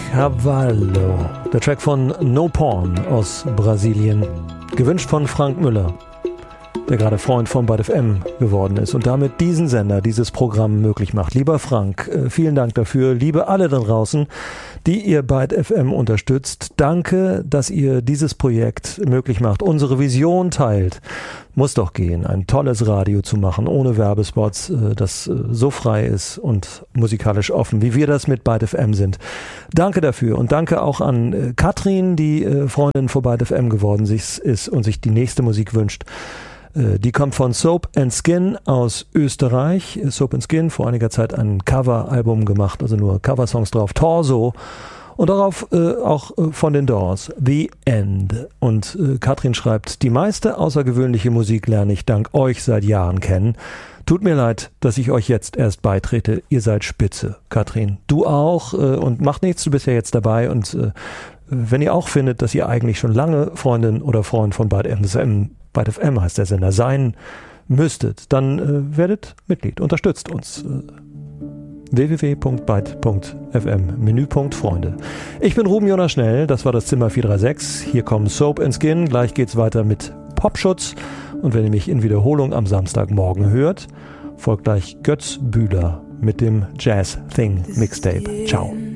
Cavallo, der Track von No Porn aus Brasilien, gewünscht von Frank Müller, der gerade Freund von Byte FM geworden ist und damit diesen Sender, dieses Programm möglich macht. Lieber Frank, vielen Dank dafür. Liebe alle da draußen, die ihr Byte FM unterstützt. Danke, dass ihr dieses Projekt möglich macht, unsere Vision teilt. Muss doch gehen, ein tolles Radio zu machen, ohne Werbespots, das so frei ist und musikalisch offen, wie wir das mit Byte FM sind. Danke dafür und danke auch an Katrin, die Freundin von Byte FM geworden ist und sich die nächste Musik wünscht. Die kommt von Soap & Skin aus Österreich. Soap & Skin, vor einiger Zeit ein Cover-Album gemacht, also nur Coversongs drauf. Torso. Und darauf auch von den Doors, The End. Und Katrin schreibt, die meiste außergewöhnliche Musik lerne ich dank euch seit Jahren kennen. Tut mir leid, dass ich euch jetzt erst beitrete. Ihr seid spitze, Katrin. Du auch und macht nichts, du bist ja jetzt dabei. Und wenn ihr auch findet, dass ihr eigentlich schon lange Freundin oder Freund von Byte FM heißt der Sender, sein müsstet, dann werdet Mitglied, unterstützt uns. www.byte.fm, Menüpunkt Freunde. Ich bin Ruben Jonas Schnell, das war das Zimmer 436. Hier kommen Soap & Skin, gleich geht's weiter mit Popschutz. Und wenn ihr mich in Wiederholung am Samstagmorgen hört, folgt gleich Götz Bühler mit dem Jazz Thing Mixtape. Ciao.